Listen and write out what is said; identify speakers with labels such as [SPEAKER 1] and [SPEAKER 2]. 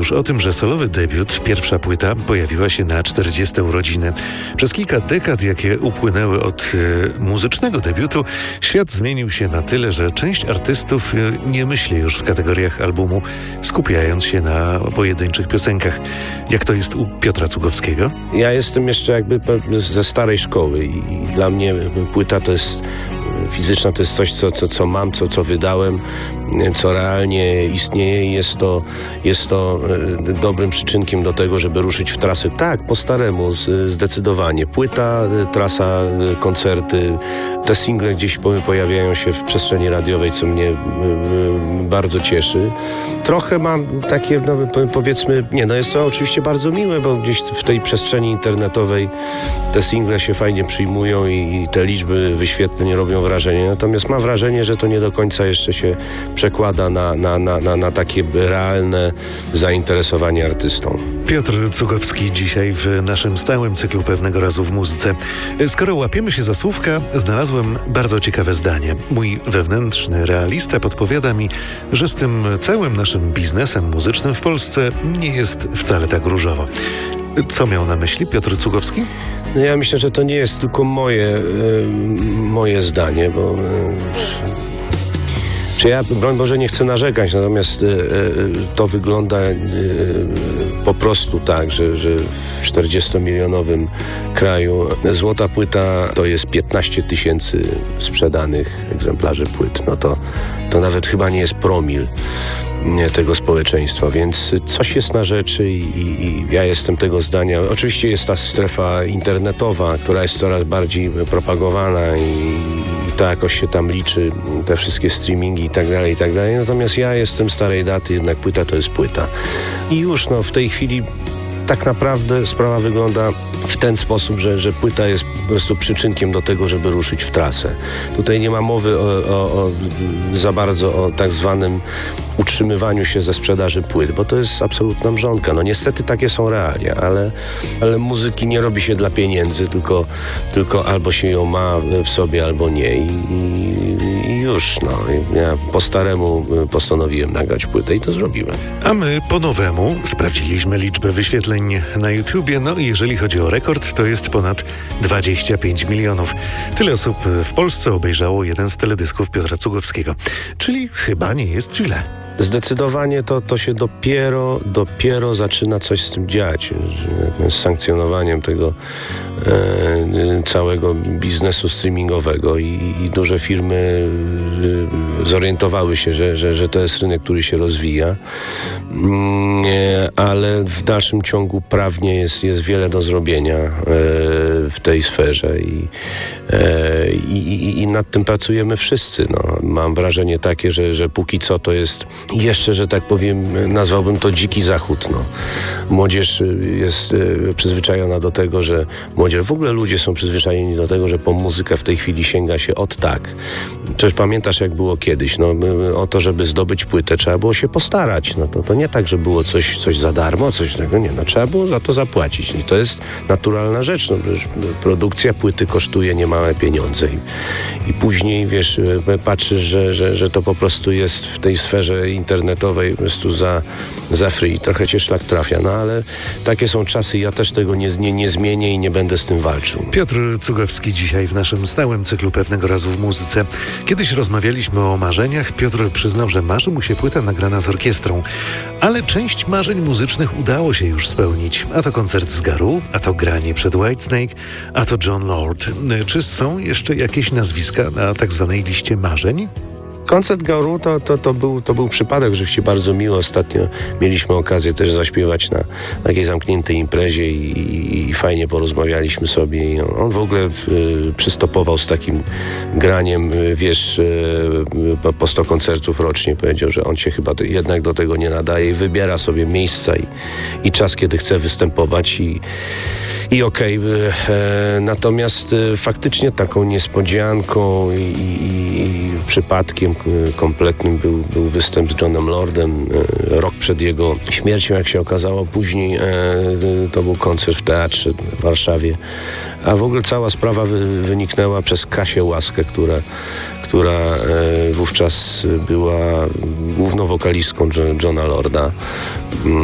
[SPEAKER 1] już o tym, że solowy debiut, pierwsza płyta, pojawiła się na 40. urodziny. Przez kilka dekad, jakie upłynęły od muzycznego debiutu, świat zmienił się na tyle, że część artystów nie myśli już w kategoriach albumu, skupiając się na pojedynczych piosenkach. Jak to jest u Piotra Cugowskiego?
[SPEAKER 2] Ja jestem jeszcze jakby ze starej szkoły i dla mnie płyta to jest fizyczna, to jest coś, co mam, co wydałem, co realnie istnieje i jest to dobrym przyczynkiem do tego, żeby ruszyć w trasę. Tak, po staremu, zdecydowanie. Płyta, trasa, koncerty, te single gdzieś pojawiają się w przestrzeni radiowej, co mnie bardzo cieszy. Trochę mam takie, powiedzmy, jest to oczywiście bardzo miłe, bo gdzieś w tej przestrzeni internetowej te single się fajnie przyjmują i te liczby wyświetleń robią wrażenie. Natomiast mam wrażenie, że to nie do końca jeszcze się przekłada na takie realne zainteresowanie artystą.
[SPEAKER 1] Piotr Cugowski dzisiaj w naszym stałym cyklu Pewnego razu w muzyce. Skoro łapiemy się za słówka, znalazłem bardzo ciekawe zdanie. Mój wewnętrzny realista podpowiada mi, że z tym całym naszym biznesem muzycznym w Polsce nie jest wcale tak różowo. Co miał na myśli Piotr Cugowski?
[SPEAKER 2] Ja myślę, że to nie jest tylko moje zdanie, bo ja, broń Boże, nie chcę narzekać, natomiast to wygląda po prostu tak, że w 40-milionowym kraju złota płyta to jest 15 000 sprzedanych egzemplarzy płyt. No to nawet chyba nie jest promil tego społeczeństwa, więc coś jest na rzeczy i ja jestem tego zdania. Oczywiście jest ta strefa internetowa, która jest coraz bardziej propagowana i to jakoś się tam liczy, te wszystkie streamingi i tak dalej. Natomiast ja jestem starej daty, jednak płyta to jest płyta. I już w tej chwili tak naprawdę sprawa wygląda w ten sposób, że płyta jest po prostu przyczynkiem do tego, żeby ruszyć w trasę. Tutaj nie ma mowy za bardzo o tak zwanym utrzymywaniu się ze sprzedaży płyt, bo to jest absolutna mrzonka. Niestety takie są realia, ale muzyki nie robi się dla pieniędzy, tylko albo się ją ma w sobie, albo nie. I już, ja po staremu postanowiłem nagrać płytę i to zrobiłem.
[SPEAKER 1] A my po nowemu sprawdziliśmy liczbę wyświetleń na YouTubie. Jeżeli chodzi o rekord, to jest ponad 25 milionów. Tyle osób w Polsce obejrzało jeden z teledysków Piotra Cugowskiego. Czyli chyba nie jest źle.
[SPEAKER 2] Zdecydowanie to się dopiero zaczyna coś z tym dziać, z sankcjonowaniem tego całego biznesu streamingowego i duże firmy zorientowały się, że to jest rynek, który się rozwija, ale w dalszym ciągu prawnie jest wiele do zrobienia w tej sferze i nad tym pracujemy wszyscy. Mam wrażenie takie, że póki co to jest jeszcze, że tak powiem, nazwałbym to dziki zachód. Młodzież jest przyzwyczajona do tego, że w ogóle ludzie są przyzwyczajeni do tego, że po muzykę w tej chwili sięga się tak. Przecież pamiętasz, jak było kiedyś. O to, żeby zdobyć płytę, trzeba było się postarać. To nie tak, że było coś za darmo, coś tego. Nie, trzeba było za to zapłacić. I to jest naturalna rzecz. Produkcja płyty kosztuje niemałe pieniądze. I później, patrzysz, że to po prostu jest w tej sferze internetowej po prostu za free. Trochę cię szlak trafia. Ale takie są czasy. Ja też tego nie zmienię i nie będę z tym walczył.
[SPEAKER 1] Piotr Cugowski dzisiaj w naszym stałym cyklu Pewnego razu w muzyce. Kiedyś rozmawialiśmy o marzeniach. Piotr przyznał, że marzy mu się płyta nagrana z orkiestrą. Ale część marzeń muzycznych udało się już spełnić. A to koncert z Garou, a to granie przed Whitesnake, a to Jon Lord. Czy są jeszcze jakieś nazwiska na tak zwanej liście marzeń?
[SPEAKER 2] Koncert Garou to był przypadek, rzeczywiście bardzo miło. Ostatnio mieliśmy okazję też zaśpiewać na takiej zamkniętej imprezie i fajnie porozmawialiśmy sobie. I on w ogóle przystopował z takim graniem, po 100 koncertów rocznie. Powiedział, że on się chyba jednak do tego nie nadaje i wybiera sobie miejsca i czas, kiedy chce występować i okej. Natomiast faktycznie taką niespodzianką i przypadkiem kompletnym był występ z Jonem Lordem rok przed jego śmiercią, jak się okazało. Później to był koncert w teatrze w Warszawie. A w ogóle cała sprawa wyniknęła przez Kasię Łaskę, która wówczas była główną wokalistką Jona Lorda.